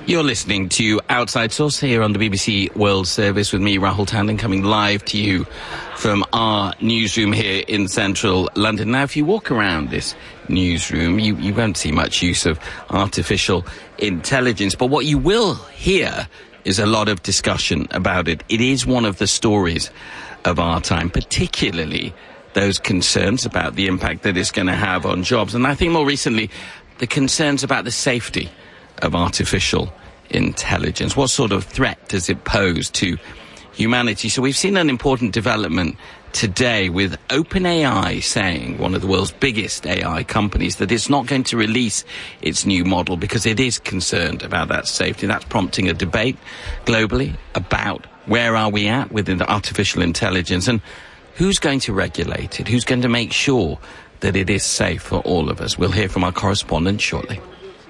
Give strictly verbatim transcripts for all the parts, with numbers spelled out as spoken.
You're listening to Outside Source here on the B B C World Service with me, Rahul Tandon, coming live to you from our newsroom here in central London. Now, if you walk around this newsroom, you, you won't see much use of artificial intelligence, but what you will hear is a lot of discussion about it. It is one of the stories of our time, particularly those concerns about the impact that it's going to have on jobs. And I think more recently, the concerns about the safety of artificial intelligence. What sort of threat does it pose to humanity? So we've seen an important development today with OpenAI saying, one of the world's biggest A I companies, that it's not going to release its new model because it is concerned about that safety. That's prompting a debate globally about where are we at with artificial intelligence and who's going to regulate it, who's going to make sure that it is safe for all of us. We'll hear from our correspondent shortly.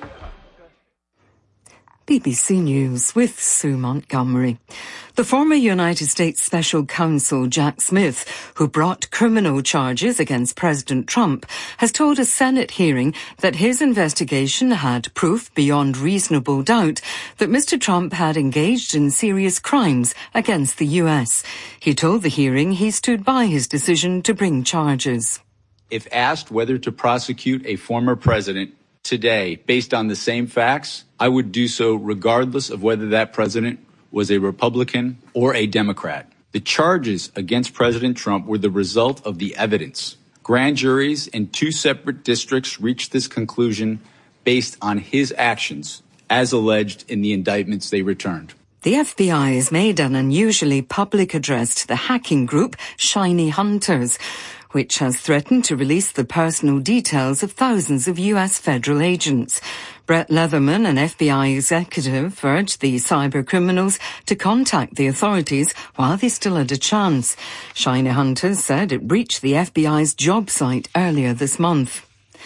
B B C News with Sue Montgomery. The former United States Special Counsel Jack Smith, who brought criminal charges against President Trump, has told a Senate hearing that his investigation had proof beyond reasonable doubt that Mister Trump had engaged in serious crimes against the U S. He told the hearing he stood by his decision to bring charges. If asked whether to prosecute a former president today, based on the same facts, I would do so regardless of whether that president was a Republican or a Democrat. The charges against President Trump were the result of the evidence. Grand juries in two separate districts reached this conclusion based on his actions, as alleged in the indictments they returned. The F B I has made an unusually public address to the hacking group Shiny Hunters, which has threatened to release the personal details of thousands of U S federal agents. Brett Leatherman, an F B I executive, urged the cyber criminals to contact the authorities while they still had a chance. Shiny Hunters said it breached the F B I's job site earlier this month.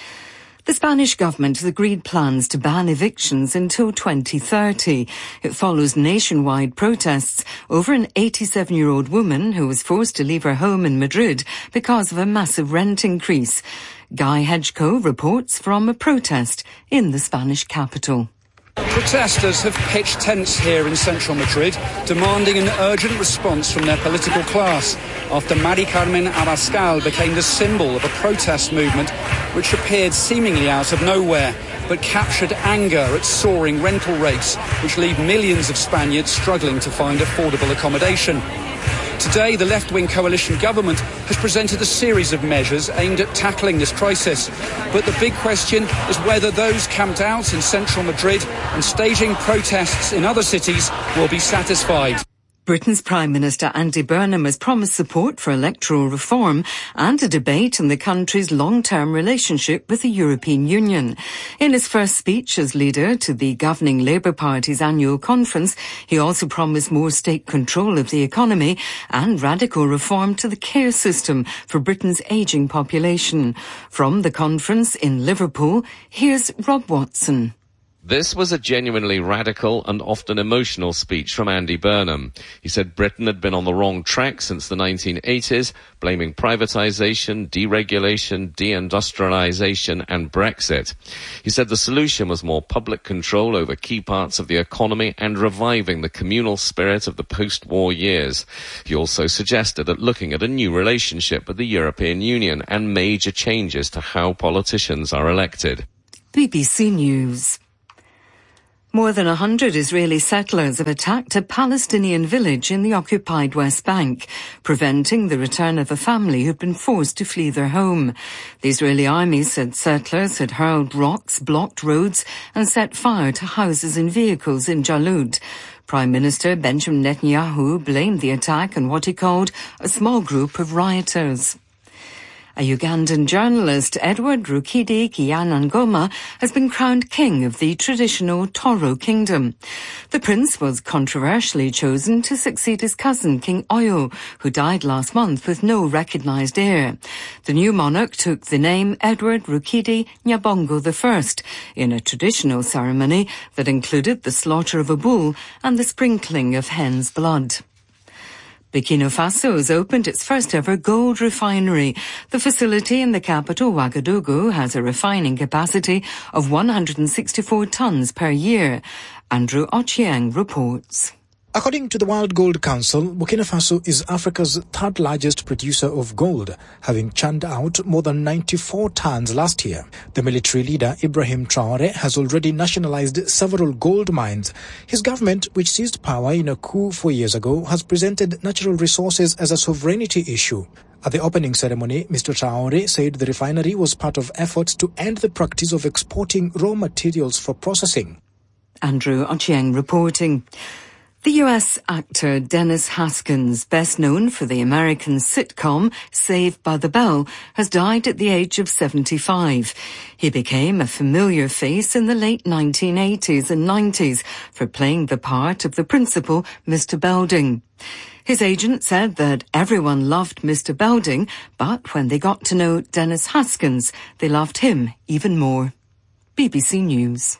The Spanish government has agreed plans to ban evictions until twenty thirty. It follows nationwide protests over an eighty-seven-year-old woman who was forced to leave her home in Madrid because of a massive rent increase. Guy Hedgecoe reports from a protest in the Spanish capital. Protesters have pitched tents here in central Madrid, demanding an urgent response from their political class after Mari Carmen Abascal became the symbol of a protest movement which appeared seemingly out of nowhere, but captured anger at soaring rental rates, which leave millions of Spaniards struggling to find affordable accommodation. Today, the left-wing coalition government has presented a series of measures aimed at tackling this crisis. But the big question is whether those camped out in central Madrid and staging protests in other cities will be satisfied. Britain's Prime Minister Andy Burnham has promised support for electoral reform and a debate on the country's long-term relationship with the European Union. In his first speech as leader to the governing Labour Party's annual conference, he also promised more state control of the economy and radical reform to the care system for Britain's ageing population. From the conference in Liverpool, here's Rob Watson. This was a genuinely radical and often emotional speech from Andy Burnham. He said Britain had been on the wrong track since the nineteen eighties, blaming privatisation, deregulation, deindustrialisation and Brexit. He said the solution was more public control over key parts of the economy and reviving the communal spirit of the post-war years. He also suggested that looking at a new relationship with the European Union and major changes to how politicians are elected. B B C News. More than a hundred Israeli settlers have attacked a Palestinian village in the occupied West Bank, preventing the return of a family who'd been forced to flee their home. The Israeli army said settlers had hurled rocks, blocked roads and set fire to houses and vehicles in Jalud. Prime Minister Benjamin Netanyahu blamed the attack on what he called a small group of rioters. A Ugandan journalist, Edward Rukidi Kyanangoma, has been crowned king of the traditional Toro kingdom. The prince was controversially chosen to succeed his cousin, King Oyo, who died last month with no recognised heir. The new monarch took the name Edward Rukidi Nyabongo the First in a traditional ceremony that included the slaughter of a bull and the sprinkling of hen's blood. Burkina Faso has opened its first ever gold refinery. The facility in the capital, Ouagadougou, has a refining capacity of one hundred sixty-four tonnes per year. Andrew Ochieng reports. According to the World Gold Council, Burkina Faso is Africa's third largest producer of gold, having churned out more than ninety-four tons last year. The military leader, Ibrahim Traoré, has already nationalized several gold mines. His government, which seized power in a coup four years ago, has presented natural resources as a sovereignty issue. At the opening ceremony, Mister Traoré said the refinery was part of efforts to end the practice of exporting raw materials for processing. Andrew Ochieng reporting. The U S actor Dennis Haskins, best known for the American sitcom Saved by the Bell, has died at the age of seventy-five. He became a familiar face in the late nineteen eighties and nineties for playing the part of the principal, Mister Belding. His agent said that everyone loved Mister Belding, but when they got to know Dennis Haskins, they loved him even more. B B C News.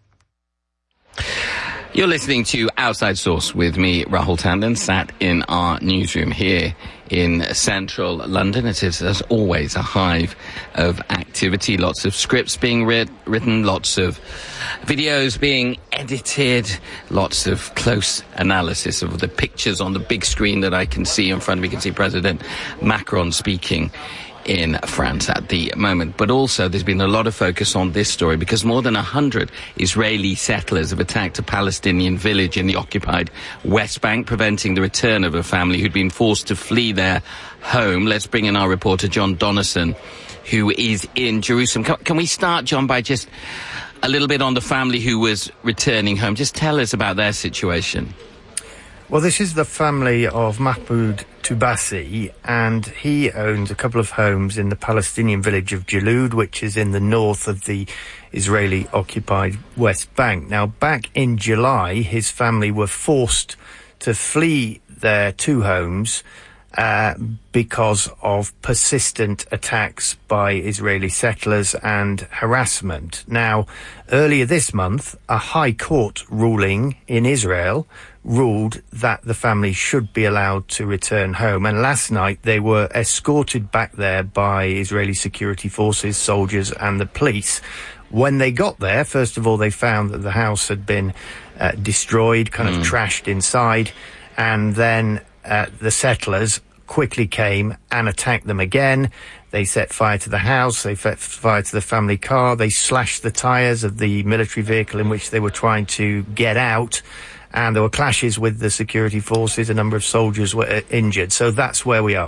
You're listening to Outside Source with me, Rahul Tandon, sat in our newsroom here in central London. It is, as always, a hive of activity. Lots of scripts being writ- written, lots of videos being edited, lots of close analysis of the pictures on the big screen that I can see in front of me. You can see President Macron speaking in France at the moment. But also there's been a lot of focus on this story because more than one hundred Israeli settlers have attacked a Palestinian village in the occupied West Bank, preventing the return of a family who'd been forced to flee their home. Let's bring in our reporter John Donnison, who is in Jerusalem. Can, can we start, John, by just a little bit on the family who was returning home? Just tell us about their situation. Well, this is the family of Mahmoud Toubassi, and he owns a couple of homes in the Palestinian village of Jalud, which is in the north of the Israeli-occupied West Bank. Now, back in July, his family were forced to flee their two homes uh, because of persistent attacks by Israeli settlers and harassment. Now, earlier this month, a high court ruling in Israel ruled that the family should be allowed to return home. And last night they were escorted back there by Israeli security forces, soldiers and the police. When they got there, first of all, they found that the house had been uh, destroyed, kind mm. of trashed inside. And then uh, the settlers quickly came and attacked them again. They set fire to the house, they set fire to the family car, they slashed the tyres of the military vehicle in which they were trying to get out. And there were clashes with the security forces. A number of soldiers were uh, injured. So that's where we are.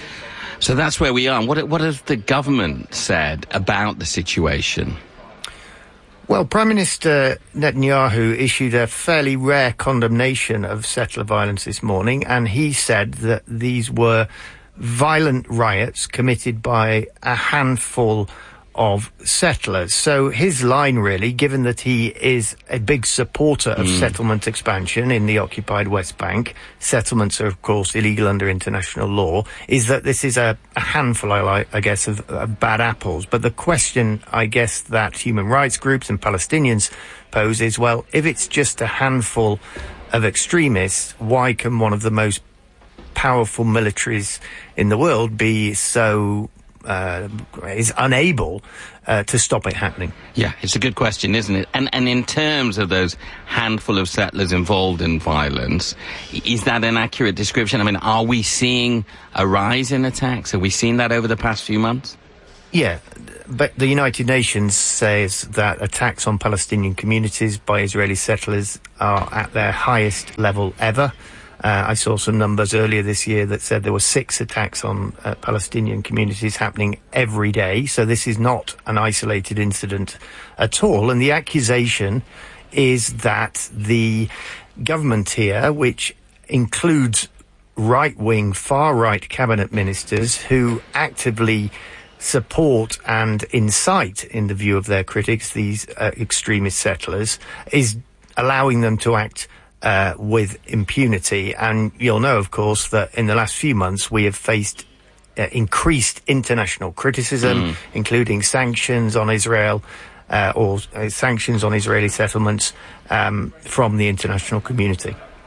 So that's where we are. And what, what has the government said about the situation? Well, Prime Minister Netanyahu issued a fairly rare condemnation of settler violence this morning, and he said that these were violent riots committed by a handful of settlers. So his line, really, given that he is a big supporter of mm. settlement expansion in the occupied West Bank, settlements are, of course, illegal under international law, is that this is a, a handful, I, I guess, of, of bad apples. But the question, I guess, that human rights groups and Palestinians pose is, well, if it's just a handful of extremists, why can one of the most powerful militaries in the world be so Uh, is unable uh, to stop it happening? Yeah, it's a good question, isn't it? And and in terms of those handful of settlers involved in violence, is that an accurate description? I mean, are we seeing a rise in attacks? Have we seen that over the past few months? Yeah, but the United Nations says that attacks on Palestinian communities by Israeli settlers are at their highest level ever. Uh, I saw some numbers earlier this year that said there were six attacks on uh, Palestinian communities happening every day. So this is not an isolated incident at all. And the accusation is that the government here, which includes right-wing, far-right cabinet ministers who actively support and incite, in the view of their critics, these uh, extremist settlers, is allowing them to act Uh, with impunity. And you'll know, of course, that in the last few months we have faced uh, increased international criticism, mm. including sanctions on Israel uh, or uh, sanctions on Israeli settlements um, from the international community.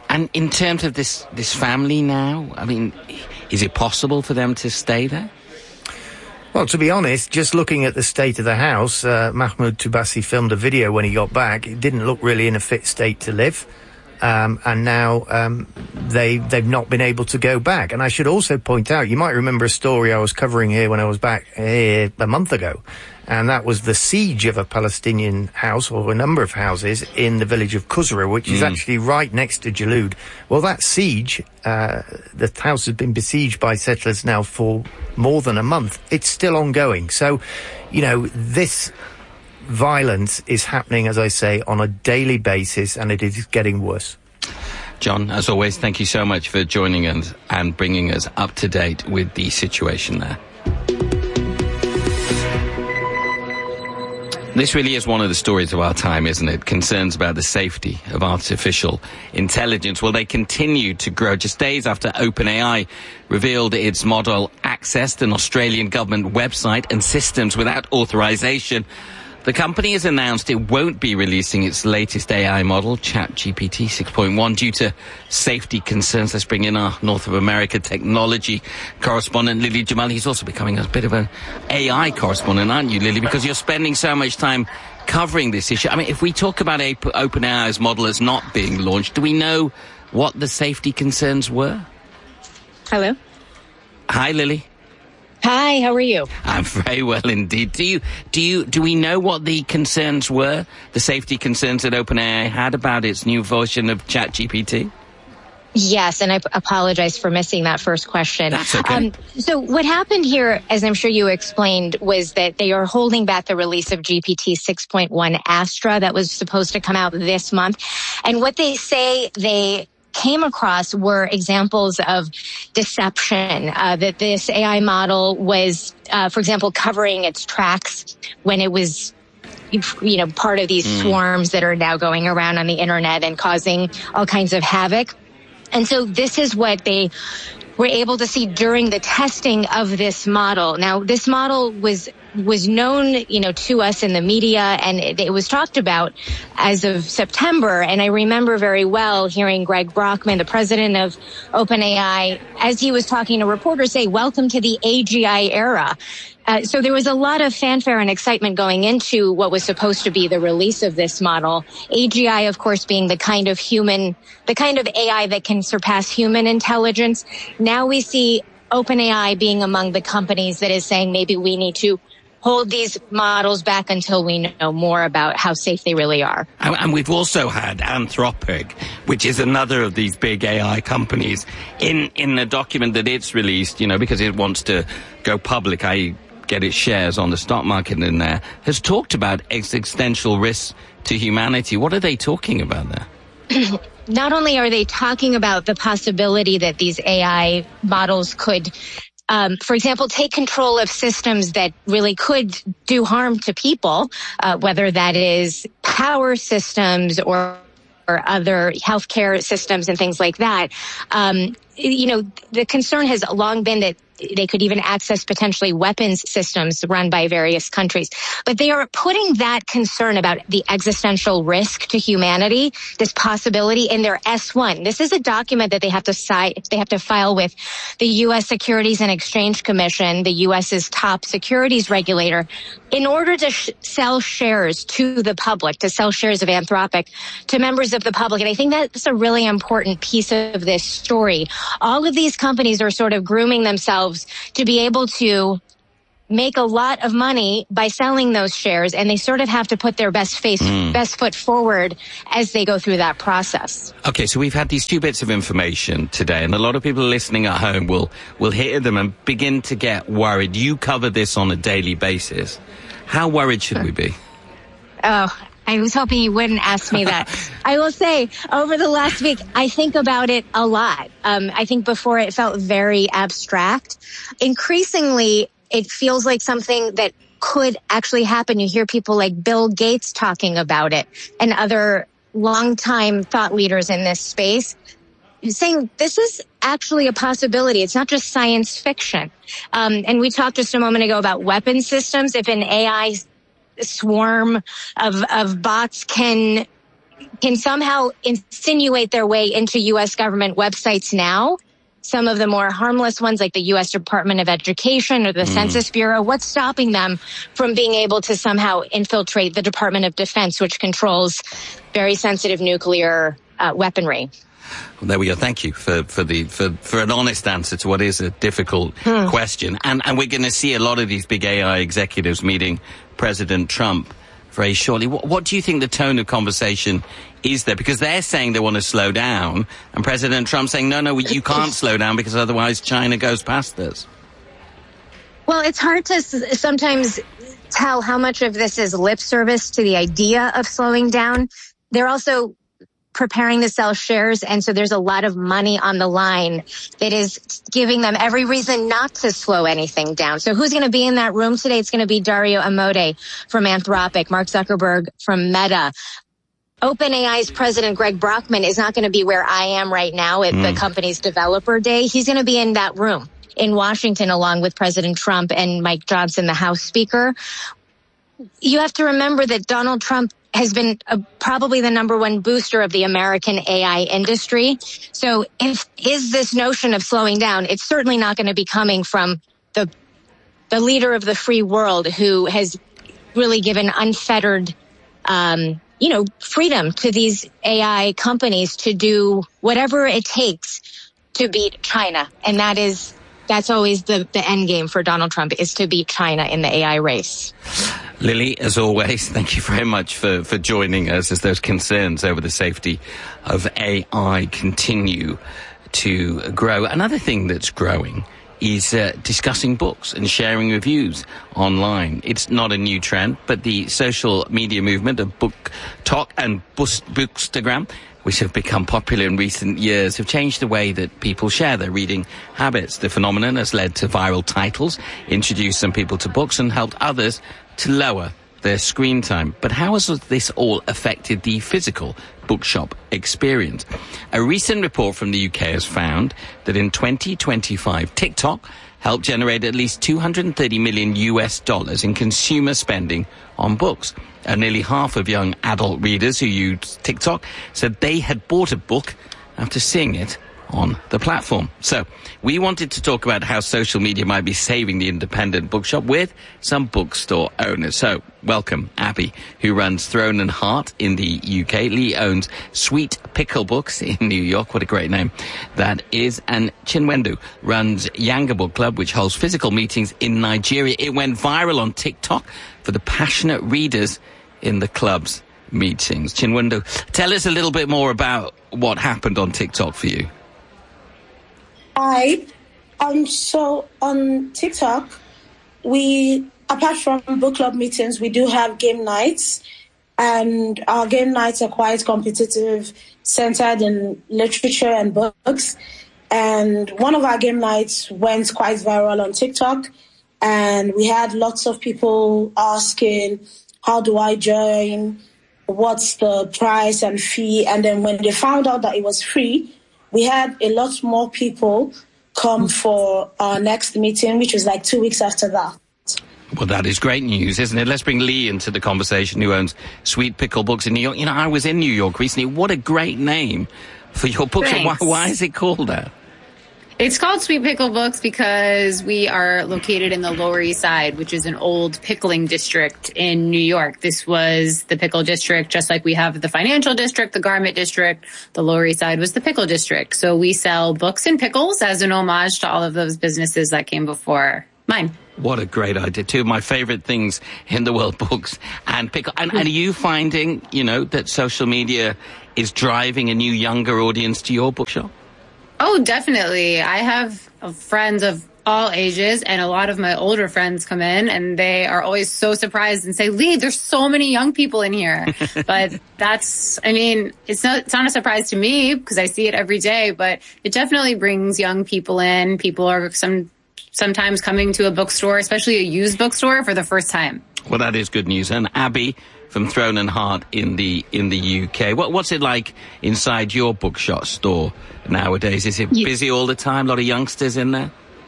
And in terms of this, this family now, I mean, is it possible for them to stay there? Well, to be honest, just looking at the state of the house, uh, Mahmoud Toubassi filmed a video when he got back. It didn't look really in a fit state to live. Um, and now um, they, they've not been able to go back. And I should also point out, you might remember a story I was covering here when I was back here a month ago. And that was the siege of a Palestinian house, or a number of houses, in the village of Kusra, which is mm. actually right next to Jaloud. Well, that siege, uh, the house has been besieged by settlers now for more than a month. It's still ongoing. So, you know, this violence is happening, as I say, on a daily basis, and it is getting worse. John, as always, thank you so much for joining us and bringing us up to date with the situation there. This really is one of the stories of our time, isn't it? Concerns about the safety of artificial intelligence. Well, they continue to grow. Just days after OpenAI revealed its model accessed an Australian government website and systems without authorization, the company has announced it won't be releasing its latest A I model, ChatGPT six point one, due to safety concerns. Let's bring in our North of America technology correspondent, Lily Jamal. He's also becoming a bit of an A I correspondent, aren't you, Lily? Because you're spending so much time covering this issue. I mean, if we talk about OpenAI's model as not being launched, do we know what the safety concerns were? Hello. Hi, Lily. Hi, how are you? I'm very well indeed. Do you, do you, do we know what the concerns were, the safety concerns that OpenAI had about its new version of ChatGPT? Yes, and I p- apologize for missing that first question. That's okay. Um, so what happened here, as I'm sure you explained, was that they are holding back the release of G P T six point one Astra that was supposed to come out this month. And what they say they came across were examples of deception, uh, that this A I model was, uh, for example, covering its tracks when it was, you know, part of these mm. swarms that are now going around on the internet and causing all kinds of havoc. And so this is what they were able to see during the testing of this model. Now, this model was was known, you know, to us in the media, and it, it was talked about as of September. And I remember very well hearing Greg Brockman, the president of OpenAI, as he was talking to reporters, say, "Welcome to the A G I era." Uh, so there was a lot of fanfare and excitement going into what was supposed to be the release of this model. A G I, of course, being the kind of human, the kind of A I that can surpass human intelligence. Now we see OpenAI being among the companies that is saying maybe we need to hold these models back until we know more about how safe they really are. And, and we've also had Anthropic, which is another of these big A I companies, in, in the document that it's released, you know, because it wants to go public, that is get its shares on the stock market in there, has talked about existential risks to humanity. What are they talking about there? Not only are they talking about the possibility that these A I models could, um, for example, take control of systems that really could do harm to people, uh, whether that is power systems or, or other healthcare systems and things like that. Um, you know, the concern has long been that they could even access potentially weapons systems run by various countries. But they are putting that concern about the existential risk to humanity, this possibility, in their S one. This is a document that they have to si- they have to file with the U S Securities and Exchange Commission, the US's top securities regulator, in order to sh- sell shares to the public, to sell shares of Anthropic to members of the public. And I think that's a really important piece of this story. All of these companies are sort of grooming themselves to be able to make a lot of money by selling those shares, and they sort of have to put their best face, mm. best foot forward as they go through that process. Okay, so we've had these two bits of information today, and a lot of people listening at home will, will hear them and begin to get worried. You cover this on a daily basis. How worried should we be? Oh, I was hoping you wouldn't ask me that. I will say, over the last week, I think about it a lot. Um, I think before it felt very abstract. Increasingly, it feels like something that could actually happen. You hear people like Bill Gates talking about it and other longtime thought leaders in this space saying this is actually a possibility. It's not just science fiction. Um, and we talked just a moment ago about weapon systems. If an A I swarm of, of bots can can somehow insinuate their way into U S government websites now. Some of the more harmless ones, like the U S Department of Education or the mm. Census Bureau, what's stopping them from being able to somehow infiltrate the Department of Defense, which controls very sensitive nuclear uh, weaponry? Well, there we go. Thank you for, for the for, for an honest answer to what is a difficult hmm. question. And and we're going to see a lot of these big A I executives meeting President Trump very shortly. What, what do you think the tone of conversation is there? Because they're saying they want to slow down, and President Trump saying, no, no, you can't slow down because otherwise China goes past us. Well, it's hard to s- sometimes tell how much of this is lip service to the idea of slowing down. They're also preparing to sell shares, and so there's a lot of money on the line that is giving them every reason not to slow anything down. So who's going to be in that room today? It's going to be Dario Amodei from Anthropic, Mark Zuckerberg from Meta. OpenAI's president, Greg Brockman, is not going to be where I am right now at mm. the company's developer day. He's going to be in that room in Washington along with President Trump and Mike Johnson, the House Speaker. You have to remember that Donald Trump has been uh, probably the number one booster of the American A I industry. So if is this notion of slowing down, it's certainly not going to be coming from the the leader of the free world who has really given unfettered, um, you know, freedom to these A I companies to do whatever it takes to beat China. And that is, that's always the, the end game for Donald Trump, is to beat China in the A I race. Lily, as always, thank you very much for, for joining us as those concerns over the safety of A I continue to grow. Another thing that's growing is uh, discussing books and sharing reviews online. It's not a new trend, but the social media movement of BookTok and Bookstagram, which have become popular in recent years, have changed the way that people share their reading habits. The phenomenon has led to viral titles, introduced some people to books, and helped others to lower their screen time. But how has this all affected the physical bookshop experience? A recent report from the U K has found that in twenty twenty-five, TikTok helped generate at least two hundred thirty million U S dollars in consumer spending on books. And nearly half of young adult readers who use TikTok said they had bought a book after seeing it on the platform. So we wanted to talk about how social media might be saving the independent bookshop with some bookstore owners. So welcome Abby, who runs Throne and Heart in the U K. Lee owns Sweet Pickle Books in New York. What a great name that is. And Chinwendu runs Yanga Book Club, which holds physical meetings in Nigeria. It went viral on TikTok for the passionate readers in the club's meetings. Chinwendu, tell us a little bit more about what happened on TikTok for you. Hi. Um, so on TikTok, we, apart from book club meetings, we do have game nights, and our game nights are quite competitive, centered in literature and books. And one of our game nights went quite viral on TikTok, and we had lots of people asking, how do I join? What's the price and fee? And then when they found out that it was free, we had a lot more people come for our next meeting, which was like two weeks after that. Well, that is great news, isn't it? Let's bring Lee into the conversation, who owns Sweet Pickle Books in New York. You know, I was in New York recently. What a great name for your bookshop. Why, why is it called that? It's called Sweet Pickle Books because we are located in the Lower East Side, which is an old pickling district in New York. This was the pickle district, just like we have the financial district, the garment district. The Lower East Side was the pickle district. So we sell books and pickles as an homage to all of those businesses that came before mine. What a great idea. Two of my favorite things in the world, books and pickle. And, and are you finding, you know, that social media is driving a new younger audience to your bookshop? Oh, definitely. I have friends of all ages, and a lot of my older friends come in, and they are always so surprised and say, Lee, there's so many young people in here. But that's, I mean, it's not, it's not a surprise to me because I see it every day, but it definitely brings young people in. People are some sometimes coming to a bookstore, especially a used bookstore, for the first time. Well, that is good news. And Abby from Throne and Heart in the in the U K. What, what's it like inside your bookshop store nowadays? Is it busy all the time? A lot of youngsters in there?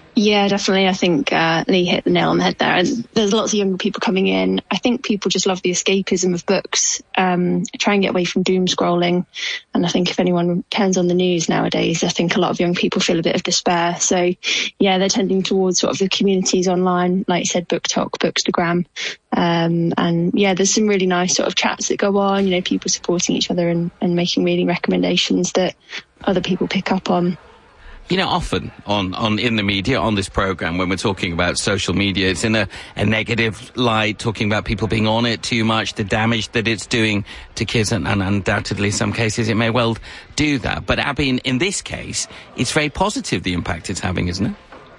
Yeah, definitely. I think uh, Lee hit the nail on the head there. And there's lots of younger people coming in. I think people just love the escapism of books, um, try and get away from doom scrolling. And I think if anyone turns on the news nowadays, I think a lot of young people feel a bit of despair. So, yeah, they're tending towards sort of the communities online, like you said, BookTok, Bookstagram. Um, and, yeah, there's some really nice sort of chats that go on, you know, people supporting each other and, and making reading recommendations that other people pick up on. You know, often on, on in the media, on this programme, when we're talking about social media, it's in a, a negative light, talking about people being on it too much, the damage that it's doing to kids, and, and undoubtedly in some cases it may well do that. But Abby, in, in this case, it's very positive, the impact it's having, isn't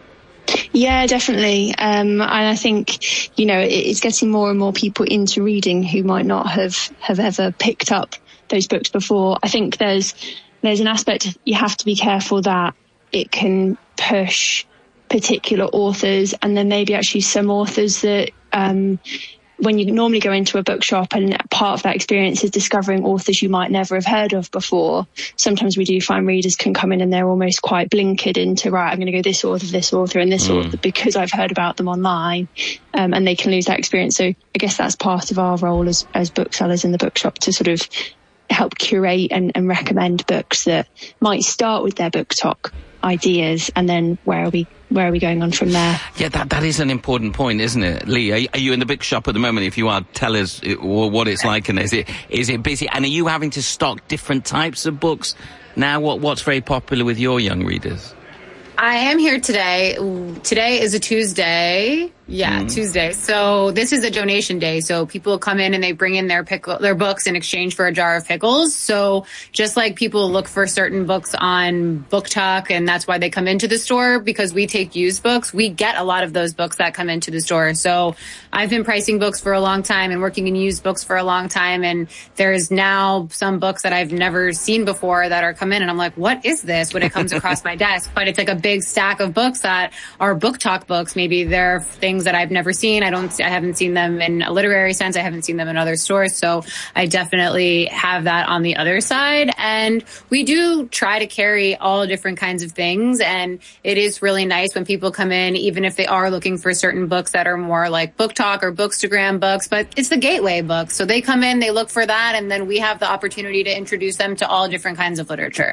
it? Yeah, definitely. Um, and I think, you know, it, it's getting more and more people into reading who might not have, have ever picked up those books before. I think there's there's an aspect you have to be careful that it can push particular authors, and then maybe actually some authors that um, when you normally go into a bookshop and part of that experience is discovering authors you might never have heard of before, sometimes we do find readers can come in and they're almost quite blinkered into, right, I'm going to go this author, this author and this mm. author because I've heard about them online, um, and they can lose that experience. So I guess that's part of our role as, as booksellers in the bookshop, to sort of help curate and, and recommend books that might start with their BookTok ideas, and then where are we where are we going on from there? Yeah, that that is an important point, isn't it, Lee? Are, are you in the bookshop at the moment? If you are, tell us what it's like, and is it is it busy? And are you having to stock different types of books now? What what's very popular with your young readers? I am here today. Today is a Tuesday. Yeah, mm. Tuesday. So this is a donation day. So people come in and they bring in their pickle, their books in exchange for a jar of pickles. So just like people look for certain books on BookTok, and that's why they come into the store, because we take used books, we get a lot of those books that come into the store. So I've been pricing books for a long time and working in used books for a long time. And there's now some books that I've never seen before that are come in, and I'm like, what is this when it comes across my desk? But it's like a big stack of books that are BookTok books. Maybe they're things that I've never seen. I don't, I haven't seen them in a literary sense. I haven't seen them in other stores. So I definitely have that on the other side. And we do try to carry all different kinds of things. And it is really nice when people come in, even if they are looking for certain books that are more like BookTok or Bookstagram books, but it's the gateway books. So they come in, they look for that, and then we have the opportunity to introduce them to all different kinds of literature.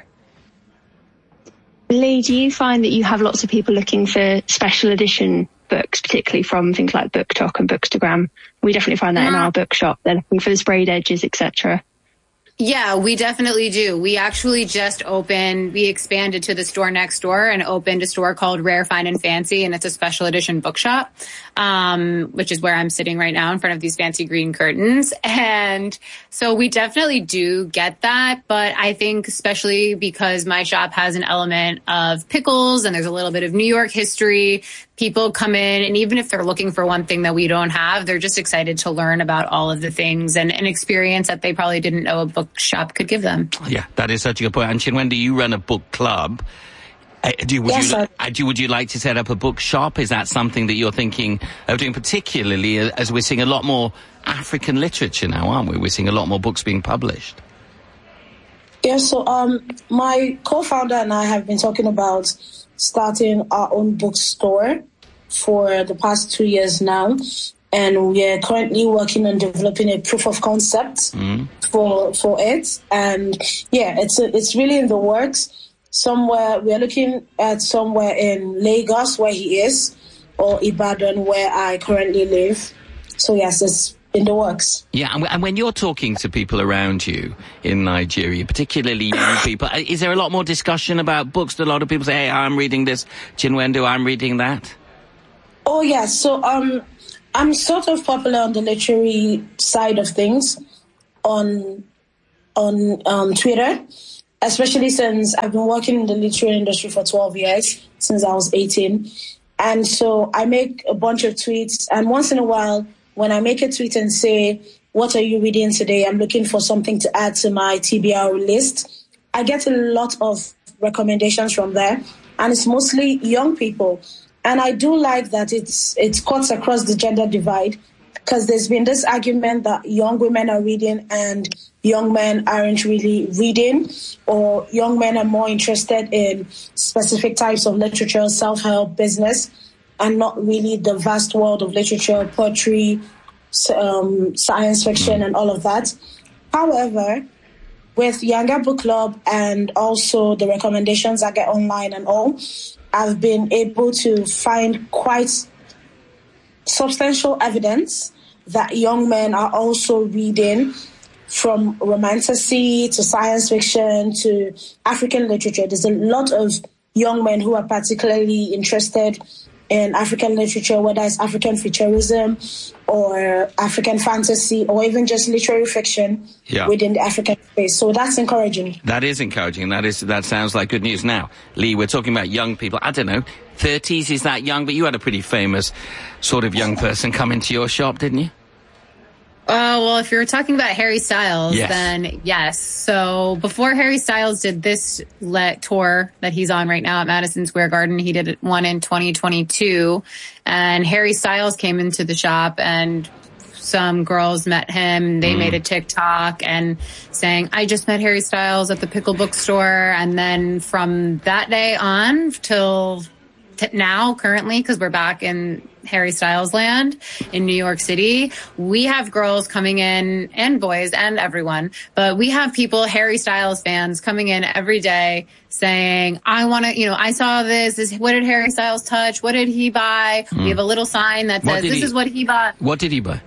Lee, do you find that you have lots of people looking for special edition books, particularly from things like BookTok and Bookstagram? We definitely find that yeah. in our bookshop. They're looking for the sprayed edges, et cetera. Yeah, we definitely do. We actually just opened, we expanded to the store next door and opened a store called Rare, Fine and Fancy, and it's a special edition bookshop, um, which is where I'm sitting right now in front of these fancy green curtains. And so we definitely do get that, but I think especially because my shop has an element of pickles and there's a little bit of New York history, people come in, and even if they're looking for one thing that we don't have, they're just excited to learn about all of the things and an experience that they probably didn't know a bookshop could give them. Yeah, that is such a good point. And Chinwendu, you run a book club. Uh, do, would, yes, you, uh, do, would you like to set up a bookshop? Is that something that you're thinking of doing, particularly as we're seeing a lot more African literature now, aren't we? We're seeing a lot more books being published. Yeah, so um, my co-founder and I have been talking about starting our own bookstore for the past two years now, and we are currently working on developing a proof of concept mm. for for it. And yeah, it's a, it's really in the works. Somewhere we are looking at somewhere in Lagos, where he is, or Ibadan, where I currently live. So yes, it's in the works. Yeah, and when you're talking to people around you in Nigeria, particularly young people, is there a lot more discussion about books? That a lot of people say, hey, I'm reading this, Chinwendu, I'm reading that? Oh, yeah. So um, I'm sort of popular on the literary side of things on, on um, Twitter, especially since I've been working in the literary industry for twelve years, since I was eighteen. And so I make a bunch of tweets, and once in a while, when I make a tweet and say, what are you reading today? I'm looking for something to add to my T B R list. I get a lot of recommendations from there, and it's mostly young people. And I do like that it's it cuts across the gender divide, because there's been this argument that young women are reading and young men aren't really reading, or young men are more interested in specific types of literature, self-help, business, and not really the vast world of literature, poetry, um, science fiction, and all of that. However, with Younger Book Club and also the recommendations I get online and all, I've been able to find quite substantial evidence that young men are also reading, from romantasy to science fiction to African literature. There's a lot of young men who are particularly interested in African literature, whether it's African futurism or African fantasy or even just literary fiction yeah. within the African space. So that's encouraging. That is encouraging. That is that sounds like good news. Now, Lee, we're talking about young people. I don't know, thirties is that young? But you had a pretty famous sort of young person come into your shop, didn't you? Uh, well, if you're talking about Harry Styles, yes. then yes. So before Harry Styles did this let tour that he's on right now at Madison Square Garden, he did one in twenty twenty-two. And Harry Styles came into the shop and some girls met him. They mm. made a TikTok and saying, I just met Harry Styles at the Pickle Bookstore. And then from that day on till t- now, currently, because we're back in Harry Styles land in New York City, we have girls coming in, and boys and everyone, but we have people, Harry Styles fans, coming in every day saying, I want to, you know, I saw this, this, what did Harry Styles touch? What did he buy? Mm. We have a little sign that says, this he, is what he bought. What did he buy?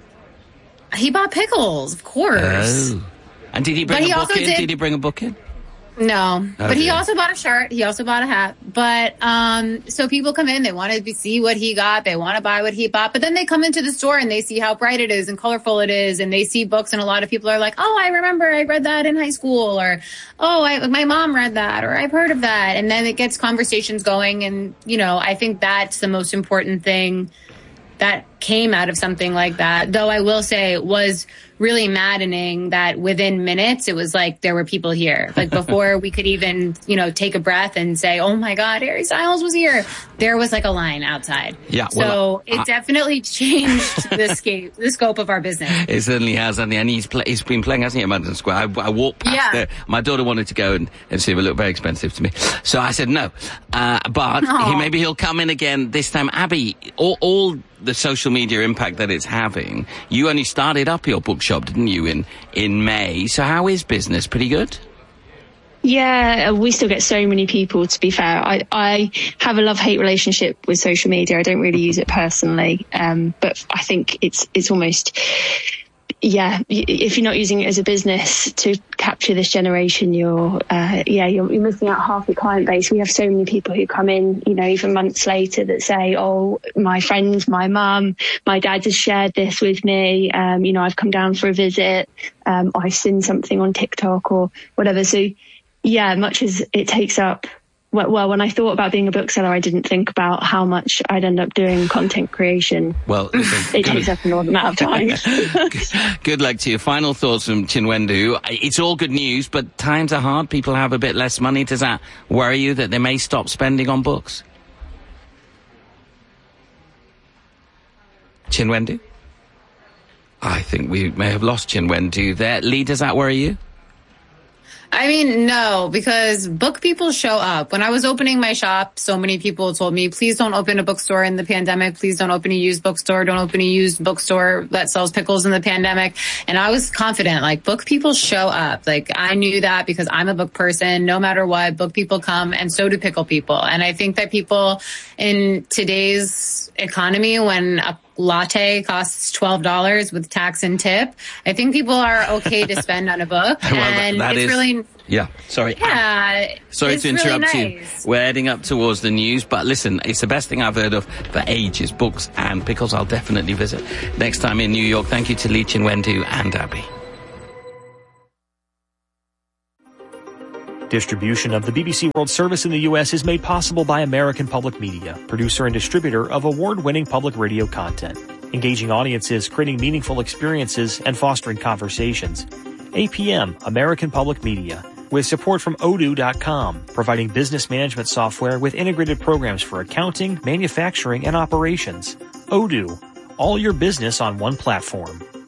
He bought pickles, of course. Oh. And did he bring but a book in? Did... did he bring a book in? No, oh, but he dear. also bought a shirt. He also bought a hat. But um so people come in, they want to see what he got. They want to buy what he bought. But then they come into the store and they see how bright it is and colorful it is. And they see books. And a lot of people are like, oh, I remember I read that in high school. Or, oh, I, my mom read that. Or I've heard of that. And then it gets conversations going. And, you know, I think that's the most important thing that came out of something like that. Though I will say it was really maddening that within minutes, it was like there were people here. Like before we could even, you know, take a breath and say, oh my God, Harry Styles was here. There was like a line outside. Yeah. So well, it I, definitely changed the scope, the scope of our business. It certainly has. And, and he's, play, he's been playing, hasn't he, at Madison Square? I, I walked past yeah. there. My daughter wanted to go and, and see him. It looked very expensive to me. So I said no. Uh, but he, maybe he'll come in again this time. Abby, all, all the social media impact that it's having, you only started up your bookshop, didn't you, in, in May. So how is business? Pretty good? Yeah, we still get so many people, to be fair. I, I have a love-hate relationship with social media. I don't really use it personally. Um, but I think it's, it's almost, yeah, if you're not using it as a business to capture this generation, you're, uh, yeah, you're, you're missing out half your client base. We have so many people who come in, you know, even months later that say, oh, my friends, my mum, my dad just shared this with me. Um, you know, I've come down for a visit. Um, I've seen something on TikTok or whatever. So yeah, much as it takes up, well, well, when I thought about being a bookseller, I didn't think about how much I'd end up doing content creation. Well, listen, it takes up an amount of time. Good luck to you. Final thoughts from Chinwendu. It's all good news, but times are hard. People have a bit less money. Does that worry you that they may stop spending on books? Chinwendu? I think we may have lost Chinwendu there. Lee, does that worry you? I mean, no, because book people show up. When I was opening my shop, so many people told me, please don't open a bookstore in the pandemic. Please don't open a used bookstore. Don't open a used bookstore that sells pickles in the pandemic. And I was confident, like, book people show up. Like, I knew that because I'm a book person. No matter what, book people come, and so do pickle people. And I think that people in today's economy, when a latte costs twelve dollars with tax and tip, I think people are okay to spend on a book. Well, and that it's is, really... Yeah, sorry. Yeah. Sorry it's to interrupt really you. nice. We're heading up towards the news, but listen, it's the best thing I've heard of for ages. Books and pickles. I'll definitely visit next time in New York. Thank you to Lee Chinwendu and Abby. Distribution of the B B C World Service in the U S is made possible by American Public Media, producer and distributor of award-winning public radio content, engaging audiences, creating meaningful experiences, and fostering conversations. A P M, American Public Media, with support from odoo dot com, providing business management software with integrated programs for accounting, manufacturing, and operations. Odoo, all your business on one platform.